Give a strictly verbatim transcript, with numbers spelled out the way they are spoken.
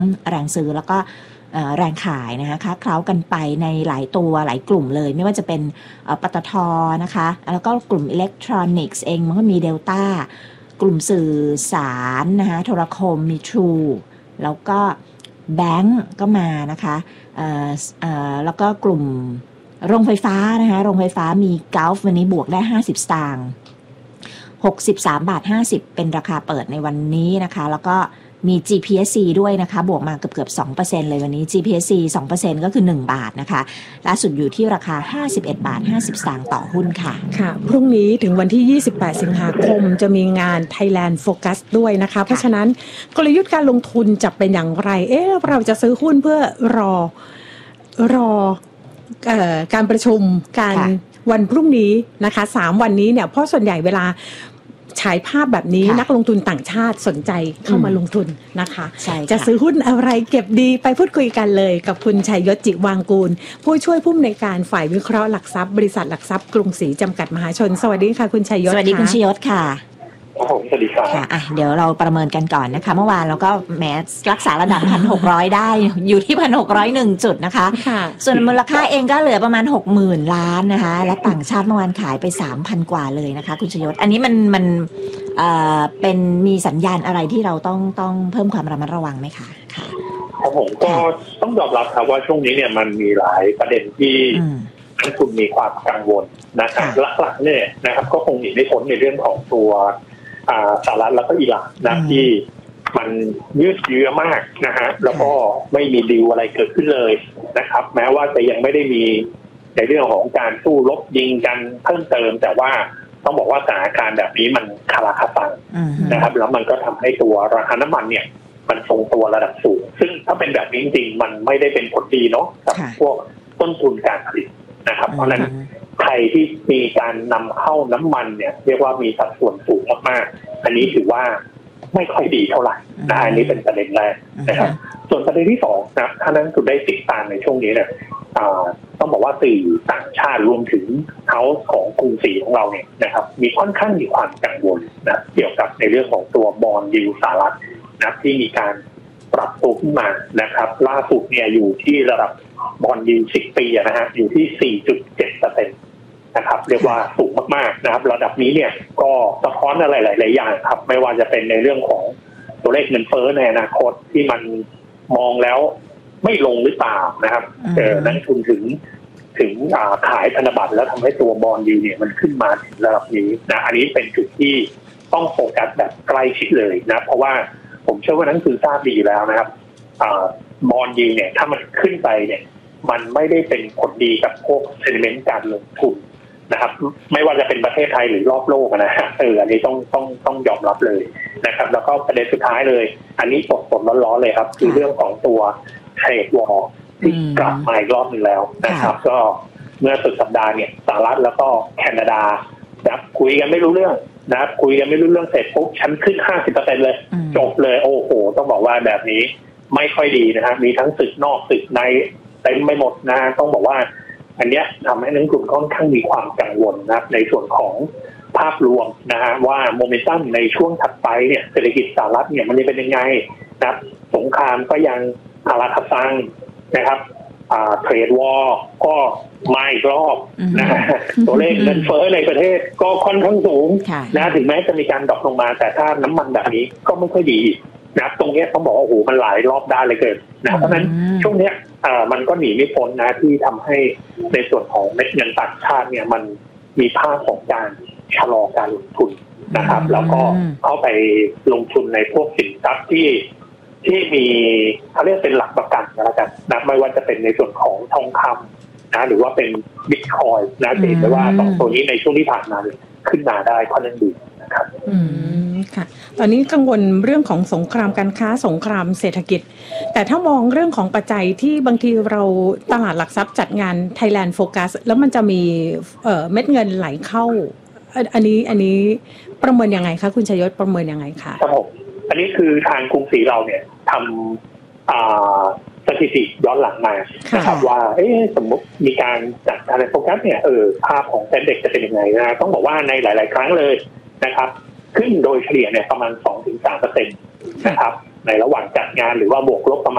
แรงซื้อแล้วก็แรงขายนะคะค้าเคล้ากันไปในหลายตัวหลายกลุ่มเลยไม่ว่าจะเป็นปตท.นะคะแล้วก็กลุ่มอิเล็กทรอนิกส์เองมันก็มีเดลต้ากลุ่มสื่อสารนะคะโทรคมมี True แล้วก็แบงก์ก็มานะคะแล้วก็กลุ่มโรงไฟฟ้านะคะโรงไฟฟ้ามี Gulf วันนี้บวกได้ห้าสิบสตางค์หกสิบสามบาทห้าสิบเป็นราคาเปิดในวันนี้นะคะแล้วก็มี จี พี เอส ซี ด้วยนะคะบวกมาเกือบๆ สองเปอร์เซ็นต์ เลยวันนี้ จี พี เอส ซี สองเปอร์เซ็นต์ ก็คือหนึ่งบาทนะคะล่าสุดอยู่ที่ราคาห้าสิบเอ็ดบาทห้าสิบสตางค์ต่อหุ้นค่ะค่ะพรุ่งนี้ถึงวันที่ยี่สิบแปดสิงหาคมจะมีงาน Thailand Focus ด้วยนะคะเพราะฉะนั้นกลยุทธ์การลงทุนจะเป็นอย่างไรเอ๊ะเราจะซื้อหุ้นเพื่อรอรอเอ่อการประชุมการวันพรุ่งนี้นะคะสามวันนี้เนี่ยเพราะส่วนใหญ่เวลาฉายภาพแบบนี้นักลงทุนต่างชาติสนใจเข้ามาลงทุนนะคะจะซื้อหุ้นอะไรเก็บดีไปพูดคุยกันเลยกับคุณชัยยศจิวางกูลผู้ช่วยผู้อำนวยการฝ่ายวิเคราะห์หลักทรัพย์บริษัทหลักทรัพย์กรุงศรีจำกัดมหาชนสวัสดีค่ะคุณชัยยศสวัสดีคุณชัยยศค่ะผมสวัสดีครับค่ะอ่ะเดี๋ยวเราประเมินกันก่อนนะคะเมื่อวานเราก็แม้รักษาระดับ หนึ่งพันหกร้อย ได้อยู่ที่ หนึ่งพันหกร้อยเอ็ด จุดนะคะส่วนมูลค่าเองก็เหลือประมาณ หกหมื่น ล้านนะคะและต่างชาติเมื่อวานขายไป สามพัน กว่าเลยนะคะคุณชัยยศอันนี้มันมันเอ่อเป็นมีสัญญาณอะไรที่เราต้องต้องเพิ่มความระมัดระวังไหมคะค่ะครับผมก็ต้องยอมรับครับว่าช่วงนี้เนี่ยมันมีหลายประเด็นที่นักลงทุนมีความกังวลนะครับหลักๆเนี่ยนะครับก็คงหนีไม่พ้นในเรื่องของตัวสหรัฐแล้วก็อิหร่านนะที่มันยืดเยื้อมากนะฮะแล้วก็ไม่มีดีลอะไรเกิดขึ้นเลยนะครับแม้ว่าจะยังไม่ได้มีในเรื่องของการสู้รบยิงกันเพิ่มเติมแต่ว่าต้องบอกว่าสถานการณ์แบบนี้มันคาราคาซังนะครับแล้วมันก็ทำให้ตัวราคาน้ำมันเนี่ยมันทรงตัวระดับสูงซึ่งถ้าเป็นแบบนี้จริงๆมันไม่ได้เป็นผลดีเนาะกับพวกต้นทุนการผลิตนะครับเพราะฉะนั้นใครที่มีการนำเข้าน้ำมันเนี่ยเรียกว่ามีสัดส่วนสูงมากๆอันนี้ถือว่าไม่ค่อยดีเท่าไหร่นะอันนี้เป็นประเด็นแรกนะครับส่วนประเด็นที่สองนะถ้านั้นคุณได้ติดตามในช่วงนี้เนี่ยต้องบอกว่าสื่อต่างชาติรวมถึงเฮาส์ของกรุงศรีของเราเนี่ยนะครับมีค่อนข้างมีความกังวลนะเกี่ยวกับในเรื่องของตัวบอนด์ยิลด์สหรัฐนะที่มีการปรับตัวขึ้นมานะครับล่าสุดเนี่ยอยู่ที่ระดับบอนด์ยิลด์สิบปีนะฮะอยู่ที่ สี่จุดเจ็ดเปอร์เซ็นต์ นะครับเรียกว่าสูงมากๆนะครับระดับนี้เนี่ยก็สะท้อนอะไรหลายๆอย่างครับไม่ว่าจะเป็นในเรื่องของตัวเลขเงินเฟ้อในอนาคตที่มันมองแล้วไม่ลงหรือเปล่านะครับเออนักทุนถึงถึงขายพันธบัตรแล้วทำให้ตัวบอนด์ยิลด์เนี่ยมันขึ้นมาถึงระดับนี้นะอันนี้เป็นจุดที่ต้องโฟกัสแบบใกล้ชิดเลยนะเพราะว่าผมเชื่อว่านักทุนทราบดีแล้วนะครับบอนด์ยิลด์เนี่ยถ้ามันขึ้นไปเนี่ยมันไม่ได้เป็นผลดีกับพวกเซนิเมนต์การลงทุนนะครับไม่ว่าจะเป็นประเทศไทยหรือรอบโลกนะฮะเอออันนี้ต้องต้องต้องยอมรับเลยนะครับแล้วก็ประเด็นสุดท้ายเลยอันนี้สดสดร้อนๆเลยครับคือเรื่องของตัวเทรดวอร์ที่กลับมาอีกรอบนึงแล้วนะครับก็เมื่อสุดสัปดาห์เนี่ยสหรัฐแล้วก็แคนาดานะคุยกันไม่รู้เรื่องนะคุยกันไม่รู้เรื่องเสร็จปุ๊บชั้นขึ้น ห้าสิบเปอร์เซ็นต์ เลยจบเลยโอ้โหต้องบอกว่าแบบนี้ไม่ค่อยดีนะครับมีทั้งศึกนอกศึกในเต็มไม่หมดนะต้องบอกว่าอันนี้ทำให้นักลงทุนค่อนข้างมีความกังวลนะครับในส่วนของภาพรวมนะฮะว่าโมเมนตัมในช่วงถัดไปเนี่ยเศรษฐกิจสหรัฐเนี่ยมันจะเป็นยังไงนะครับสงครามก็ยังคาราคาซังนะครับเทรดวอร์ก็มาอีกรอบนะฮะตัวเลขเงินเฟ้อในประเทศก็ค่อนข้างสูงนะถึงแม้จะมีการดรอปลงมาแต่ถ้าน้ำมันแบบนี้ก็ไม่ค่อยดีนะตรงนี้ต้องบอกว่าโอ้โหมันหลายรอบด้านเลยเกินนะเพราะฉะนั้นช่วงนี้อ่ามันก็หนีไม่พ้นนะที่ทำให้ในส่วนของเม็ดเงินต่างชาติเนี่ยมันมีภาพของการชะลอการลงทุนนะครับแล้วก็เข้าไปลงทุนในพวกสินทรัพย์ที่ที่มีเขาเรียกเป็นหลักประกันแล้วกันนะไม่ว่าจะเป็นในส่วนของทองคำนะหรือว่าเป็นบิตคอยน์นะเห็นได้ว่าสองตัวนี้ในช่วงที่ผ่านมาขึ้นมาได้ค่อนข้างดีนะครับอืมค่ะตอนนี้กังวลเรื่องของสงครามการค้าสงครามเศรษฐกิจแต่ถ้ามองเรื่องของปัจจัยที่บางทีเราตลาดหลักทรัพย์จัดงาน Thailand Focus แล้วมันจะมีเอ่อเม็ดเงินไหลเข้าอันนี้อันนี้ประเมินยังไงคะคุณชัยยศประเมินยังไงคะครับผมอันนี้คือทางกรุงศรีเราเนี่ยทำอ่าสถิติย้อนหลังมานะครับว่าเอ๊ะสมมติมีการจัดการในโฟกัสเนี่ยเออภาพของเด็กจะเป็นยังไงนะต้องบอกว่าในหลายๆครั้งเลยนะครับขึ้นโดยเฉลี่ยเนี่ยประมาณ สองถึงสามเปอร์เซ็นต์ นะครับในระหว่างจัดงานหรือว่าบวกลบประมาณ